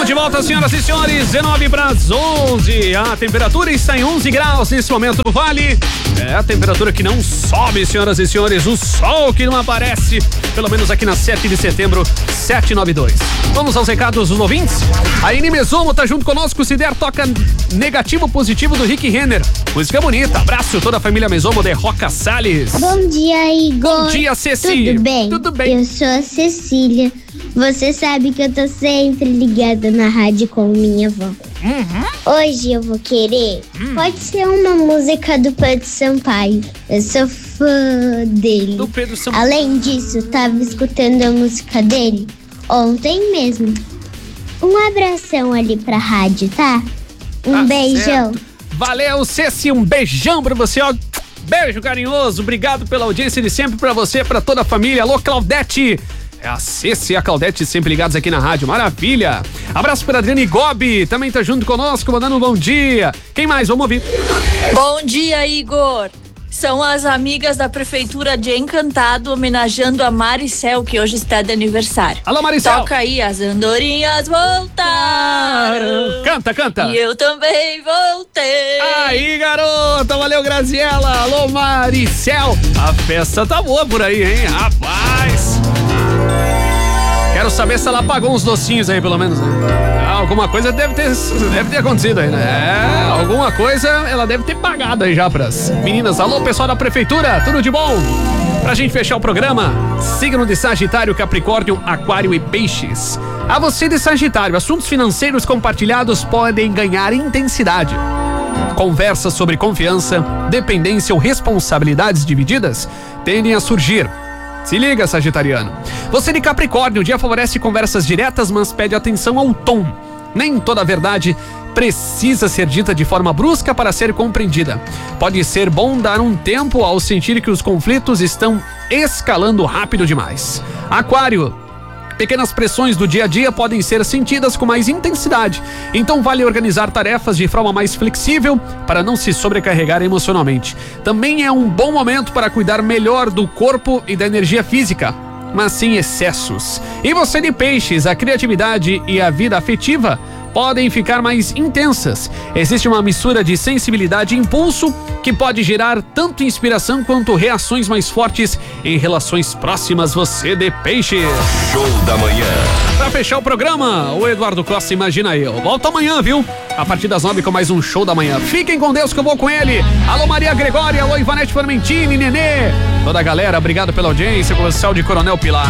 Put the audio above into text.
Estamos de volta, senhoras e senhores, 19 para as 11. A temperatura está em 11 graus nesse momento no Vale. É a temperatura que não sobe, senhoras e senhores. O sol que não aparece, pelo menos aqui na 7 de setembro, 792. Vamos aos recados dos ouvintes. A Ine Mesomo tá junto conosco. Se der, toca Negativo Positivo do Rick Renner. Música bonita. Abraço toda a família Mesomo de Roca Salles. Bom dia, Igor. Bom dia, Ceci. Tudo bem? Tudo bem. Eu sou a Cecília. Você sabe que eu tô sempre ligada na rádio com minha avó. Hoje eu vou querer. Pode ser uma música do Pedro Sampaio. Eu sou fã dele. Do Pedro Sampaio. Além disso, eu tava escutando a música dele ontem mesmo. Um abração ali pra rádio, tá? Um beijão. Certo. Valeu, Ceci. Um beijão pra você, ó. Beijo carinhoso. Obrigado pela audiência de sempre pra você, pra toda a família. Alô, Claudete. É a Ceci e a Claudete sempre ligados aqui na rádio. Maravilha. Abraço para Adriane Gobi. Também tá junto conosco, mandando um bom dia. Quem mais? Vamos ouvir. Bom dia, Igor. São as amigas da Prefeitura de Encantado homenageando a Maricel, que hoje está de aniversário. Alô, Maricel. Toca aí, as andorinhas voltaram. Canta, canta. E eu também voltei. Aí, garota. Valeu, Graziela. Alô, Maricel. A festa tá boa por aí, hein? Rapaz. Quero saber se ela pagou uns docinhos aí, pelo menos, né? Alguma coisa deve ter acontecido aí, né? Alguma coisa ela deve ter pagado aí já pras meninas. Alô, pessoal da Prefeitura, tudo de bom? Pra gente fechar o programa, signo de Sagitário, Capricórnio, Aquário e Peixes. A você de Sagitário, assuntos financeiros compartilhados podem ganhar intensidade. Conversas sobre confiança, dependência ou responsabilidades divididas tendem a surgir. Se liga, sagitariano. Você de Capricórnio, o dia favorece conversas diretas, mas pede atenção ao tom. Nem toda a verdade precisa ser dita de forma brusca para ser compreendida. Pode ser bom dar um tempo ao sentir que os conflitos estão escalando rápido demais. Aquário. Pequenas pressões do dia a dia podem ser sentidas com mais intensidade, então vale organizar tarefas de forma mais flexível para não se sobrecarregar emocionalmente. Também é um bom momento para cuidar melhor do corpo e da energia física, mas sem excessos. E você de Peixes, a criatividade e a vida afetiva podem ficar mais intensas. Existe uma mistura de sensibilidade e impulso que pode gerar tanto inspiração quanto reações mais fortes em relações próximas. Você de Peixes. Show da manhã. Pra fechar o programa, o Eduardo Costa, imagina eu. Volta amanhã, viu? A partir das 9 com mais um Show da Manhã. Fiquem com Deus que eu vou com ele. Alô, Maria Gregória, alô, Ivanete Formentini, Nenê. Toda a galera, obrigado pela audiência com o céu de Coronel Pilar.